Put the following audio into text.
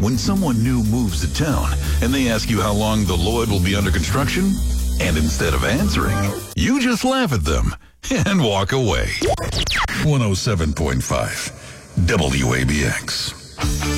when someone new moves to town and they ask you how long the Lloyd will be under construction, and instead of answering, you just laugh at them and walk away. 107.5 WABX.